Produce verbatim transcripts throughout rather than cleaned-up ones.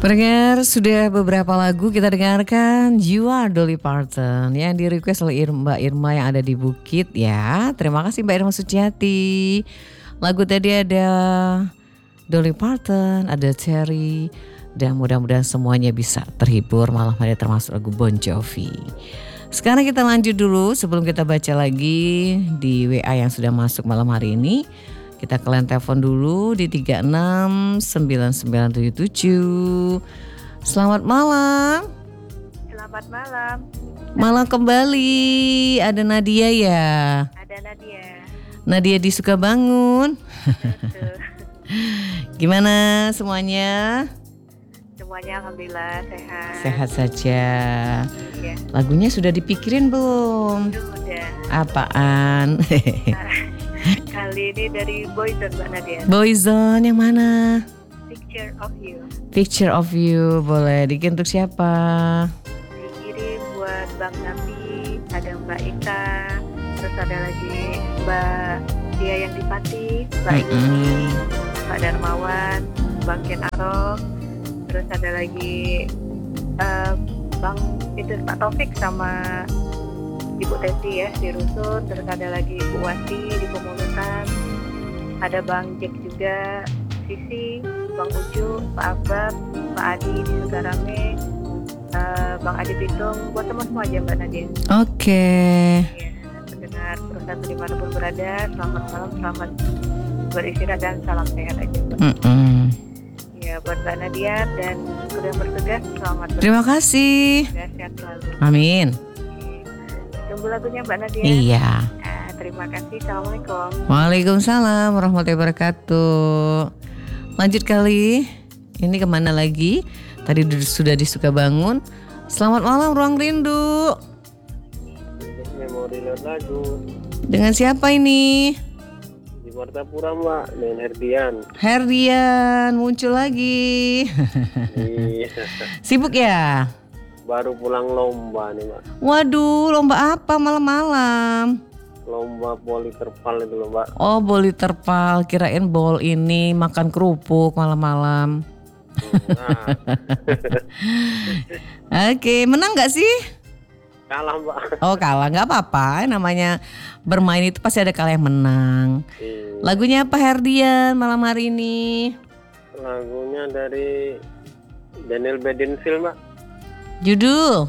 Pendengar, sudah beberapa lagu kita dengarkan You Are Dolly Parton yang di request oleh Mbak Irma yang ada di Bukit ya. Terima kasih Mbak Irma Suciati. Lagu tadi ada Dolly Parton, ada Cherry, dan mudah-mudahan semuanya bisa terhibur malam hari termasuk lagu Bon Jovi. Sekarang kita lanjut dulu sebelum kita baca lagi di W A yang sudah masuk malam hari ini. Kita ke line telepon dulu di tiga enam sembilan sembilan tujuh tujuh. Selamat malam. Selamat malam. Malam kembali. Ada Nadia ya? Ada Nadia. Nadia di Sukabangun. Betul. Gimana semuanya? Semuanya alhamdulillah sehat. Sehat saja. Iya. Lagunya sudah dipikirin belum? Sudah. Apaan? Kali ini dari Boyzone Mbak Nadia. Boyzone yang mana? Picture of You. Picture of You, boleh dikirim untuk siapa? Dikirim buat Bang Nabi, ada Mbak Ika, terus ada lagi Mbak Dia yang di Pati, Mbak Yuni, Mbak Darmawan, Bang Ken Arok, terus ada lagi uh, Bang itu Pak Taufik sama Ibu Teti ya di Rusun, terus ada lagi Bu Wati di Pemulutan, ada Bang Jack juga, Sisi, Bang Uju, Pak Akbar, Pak Adi di Sugarame, uh, Bang Adi Pitung, buat teman semua aja Mbak Nadia. Oke. Okay. Ya, pendengar perusahaan dimanapun berada, selamat malam, selamat beristirahat dan salam sehat aja Mbak. Mm-mm. Ya buat Mbak Nadia dan kru yang bertugas, selamat Terima kasih. bertugas, sehat selalu. Amin. Tunggu lagunya Mbak Nadia. Iya. Nah, terima kasih. Assalamualaikum. Waalaikumsalam warahmatullahi wabarakatuh. Lanjut kali. Ini kemana lagi? Tadi sudah di Sukabangun. Selamat malam Ruang Rindu. Memori lagu. Dengan siapa ini? Di Martapura Mbak, dengan Herdian. Herdian muncul lagi. Iya. Sibuk ya? Baru pulang lomba nih Mbak. Waduh, lomba apa malam-malam? Lomba voli terpal itu loh Mbak. Oh, voli terpal. Kirain bol ini makan kerupuk malam-malam. Nah. Oke, menang gak sih? Kalah Mbak. Oh kalah, gak apa-apa. Namanya bermain itu pasti ada kalah yang menang. Iya. Lagunya apa Herdian malam hari ini? Lagunya dari Daniel Bedingfield Mbak. Judul?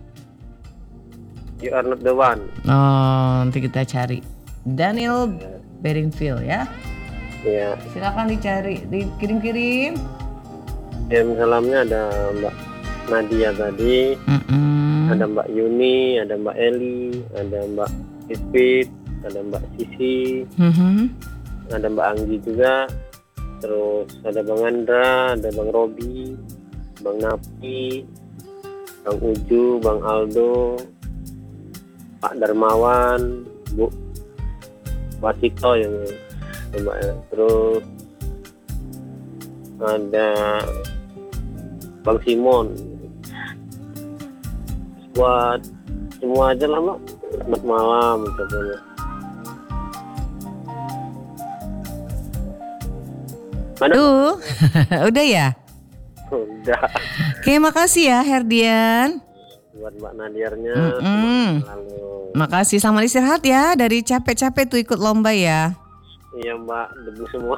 You Are Not The One. Oh, nanti kita cari. Daniel Bedingfield ya. Iya. Silakan dicari, dikirim-kirim. Yang salamnya ada Mbak Nadia tadi, Mm-mm. ada Mbak Yuni, ada Mbak Eli, ada Mbak Pipit, ada Mbak Sisi, Mm-hmm. ada Mbak Anggi juga, terus ada Bang Andra, ada Bang Robi, Bang Napi, Bang Uju, Bang Aldo, Pak Darmawan, Bu Wasito yang Mbak ya. Terus ada Bang Simon. Buat semua aja lah Mbak. Selamat malam ucapnya. Mana? Tuh, udah ya? Udah. Oke, makasih ya Herdian. Buat Mbak Nadiarnya. Mm-mm. Lalu. Makasih, sama istirahat ya. Dari capek-capek tuh ikut lomba ya. Iya Mbak, debu semua.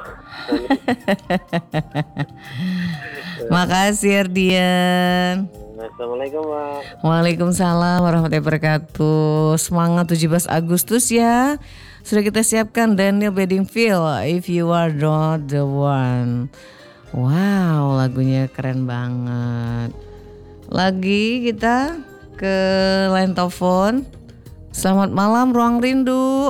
Makasih Herdian. Assalamualaikum Mbak. Waalaikumsalam warahmatullahi wabarakatuh. Semangat tujuh belas Agustus ya. Sudah kita siapkan Daniel Bedingfield, If You Are Not The One. Wow, lagunya keren banget. Lagi kita ke line telepon. Selamat malam Ruang Rindu.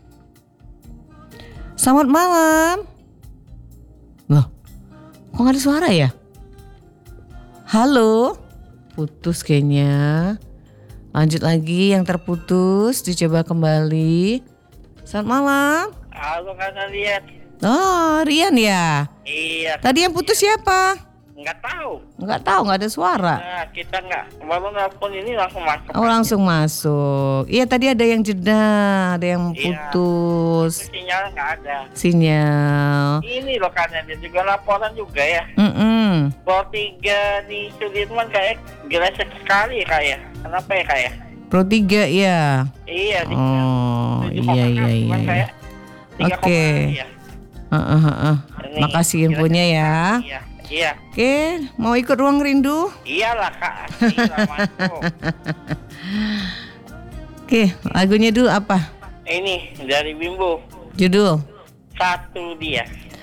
Selamat malam. Loh, kok gak ada suara ya? Halo, putus kayaknya. Lanjut lagi yang terputus, dicoba kembali. Selamat malam. Halo Kak Rian. Oh, Rian ya? Iya. Tadi yang putus siapa? Nggak tahu. Nggak tahu, nggak ada suara. Nah, kita nggak baru nelpon ini langsung masuk. Oh langsung masuk. Iya tadi ada yang jeda, ada yang Iya. putus. Itu sinyal nggak ada. Sinyal. Ini loh kan dia juga laporan juga ya. Mm-mm. Pro tiga di Sudirman kayak gelesek sekali kayak. Kenapa ya kayak? Pro tiga ya. Iya. di- Oh tujuh iya koma iya enam, iya. cuman iya. kayak tiga koma Oke. enam, iya. Heeh, heeh. Ini, Makasih infonya ya. Iya. Iya. Oke, mau ikut ruang rindu? Iyalah Kak. Iyalah masuk. Oke, lagunya dulu apa? Ini dari Bimbo. Judul? Satu dia.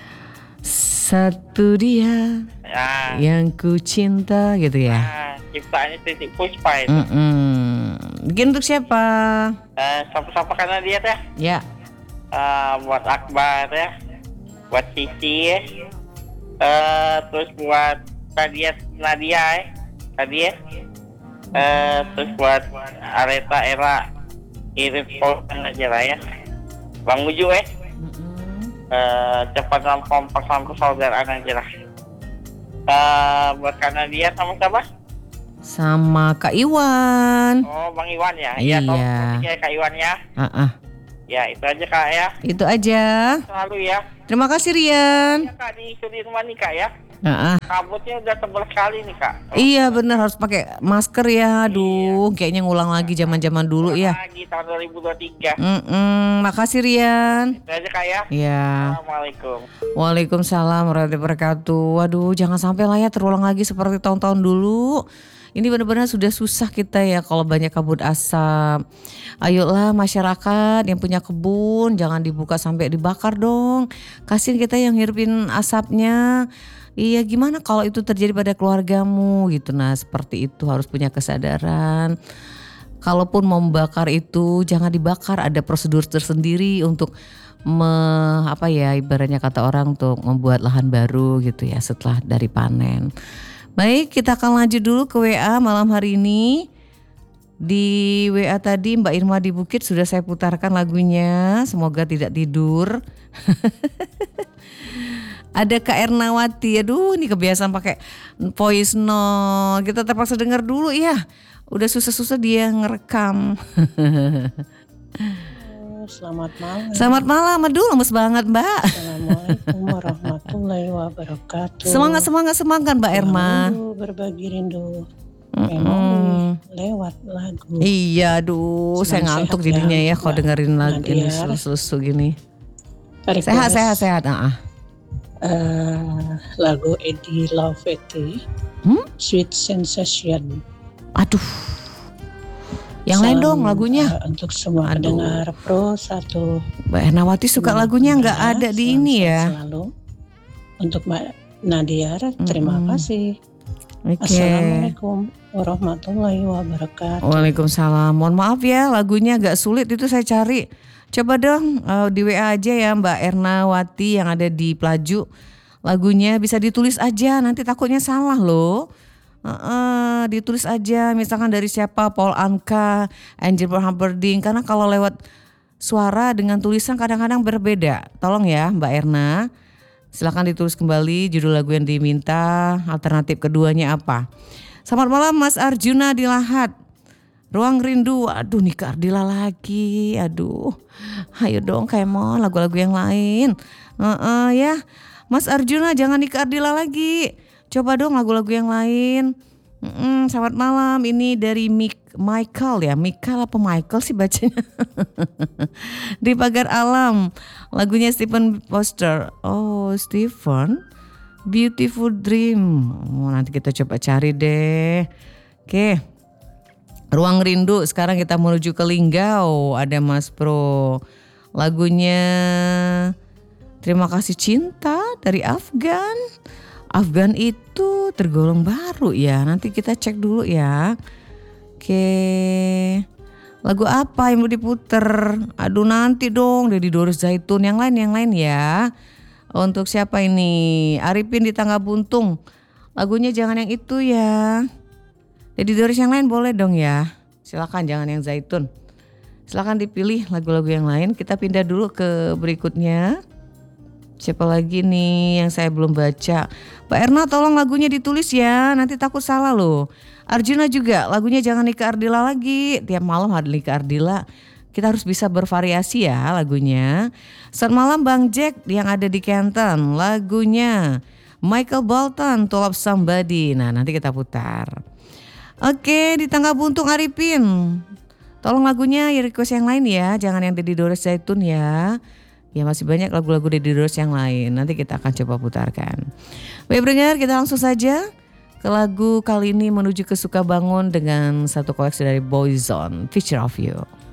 Satu dia Nah, yang ku cinta gitu ya. nah ciptaannya Titik Puspa itu. Mm-mm. Bikin untuk siapa? Eh, Sapa-sapa karena dia teh. Ya. Eh, buat Akbar ya. Buat Sisi ya. Eh, terus buat Nadia Nadia ya. Nadia. Eh, terus buat Areta Era Irit Polkan aja lah ya. Bang Uju ya. Eh, cepat rampung sama persaudaraan aja lah. Eh, buat Kanadia sama siapa? Sama Kak Iwan. Oh, Bang Iwan ya. Iya. Iya, ya Kak Iwan ya. Ah, ah. Ya, itu aja Kak ya. Itu aja. Selalu ya. Terima kasih Rian. Ya Kak, di Sudirman nih Kak ya. Ah, ah. Kabutnya udah tebal sekali nih Kak. Iya benar harus pakai masker ya. Aduh, kayaknya ngulang lagi zaman-zaman dulu ya. Lagi tahun dua ribu dua puluh tiga. Mm-mm. Makasih Rian. Itu aja Kak ya. Ya. Assalamualaikum. Waalaikumsalam warahmatullahi wabarakatuh. Waduh, jangan sampai lah ya terulang lagi seperti tahun-tahun dulu. Ini benar-benar sudah susah kita ya kalau banyak kabut asap. Ayolah masyarakat yang punya kebun jangan dibuka sampai dibakar dong. Kasihin kita yang ngirupin asapnya. Iya gimana kalau itu terjadi pada keluargamu gitu. Nah seperti itu harus punya kesadaran. Kalaupun mau membakar itu jangan dibakar, ada prosedur tersendiri untuk me, apa ya ibaratnya kata orang untuk membuat lahan baru gitu ya setelah dari panen. Baik, kita akan lanjut dulu ke W A malam hari ini. Di W A tadi Mbak Irma di Bukit sudah saya putarkan lagunya, semoga tidak tidur. Ada Kak Ernawati, aduh ini kebiasaan pakai voice note. Kita terpaksa dengar dulu ya. Udah susah-susah dia ngerekam. Selamat malam. Selamat malam, aduh lemes banget Mbak. Assalamualaikum warahmatullahi wabarakatuh. Semangat semangat semangat Mbak Irma. Rindu, berbagi rindu. Mm-mm. Memang lewat lagu. Iya, aduh Senang saya ngantuk sehat jadinya ya, ya kalau Mbak dengerin lagu ini Nadia. susu gini. Request, Sehat sehat sehat. Ah, ah. eh, lagu Eddie Laufetti, Hmm? Sweet Sensation. Aduh. Yang lain Salam, dong lagunya. eh, untuk semua Aduh. pendengar Pro satu. Mbak Ernawati suka lagunya nggak ada di Salam ini sehat ya. Selalu. Untuk Mbak Nadia, terima Mm-mm. kasih. Oke. Assalamualaikum warahmatullahi wabarakatuh. Waalaikumsalam. Mohon maaf ya lagunya agak sulit itu saya cari. Coba dong eh, di W A aja ya Mbak Ernawati yang ada di Pelaju. Lagunya bisa ditulis aja, nanti takutnya salah loh. Uh, ditulis aja misalkan dari siapa, Paul Anka, Angel Humperdinck, karena kalau lewat suara dengan tulisan kadang-kadang berbeda. Tolong ya Mbak Erna, silakan ditulis kembali judul lagu yang diminta, alternatif keduanya apa. Selamat malam Mas Arjuna di Lahat. Ruang Rindu, aduh Nika Ardila lagi, aduh. Ayo dong Kemon, lagu-lagu yang lain. Uh, uh, ya, Mas Arjuna jangan Nika Ardila lagi. Coba dong lagu-lagu yang lain. Mm-mm, selamat malam, ini dari Mik- Michael ya. Michael apa Michael sih bacanya? Di Pagar Alam. Lagunya Stephen Foster. Oh Stephen, Beautiful Dream. Oh, nanti kita coba cari deh. Oke. Ruang Rindu, sekarang kita menuju ke Linggau. Ada Mas Pro. Lagunya Terima Kasih Cinta dari Afgan. Afgan itu tergolong baru ya, nanti kita cek dulu ya. Oke, lagu apa yang mau diputer? Aduh nanti dong, Dedi Doris Zaitun, yang lain yang lain ya. Untuk siapa ini? Arifin di Tangga Buntung. Lagunya jangan yang itu ya. Dedi Doris yang lain boleh dong ya. Silakan jangan yang Zaitun. Silakan dipilih lagu-lagu yang lain. Kita pindah dulu ke berikutnya. Siapa lagi nih yang saya belum baca? Mbak Erna tolong lagunya ditulis ya, nanti takut salah loh. Arjuna juga lagunya Jangan Nikah Ardila lagi. Tiap malam ada Nikah Ardila. Kita harus bisa bervariasi ya lagunya. Selamat malam Bang Jack yang ada di Canton. Lagunya Michael Bolton, To Love Somebody. Nah nanti kita putar. Oke, di Tangga Buntung Arifin. Tolong lagunya ya request yang lain ya. Jangan yang Deddy Dores Zaitun ya. Ya masih banyak lagu-lagu Deddy Dores yang lain. Nanti kita akan coba putarkan. Baik pendengar, kita langsung saja ke lagu kali ini menuju ke Sukabangun dengan satu koleksi dari Boyzone, Picture of You.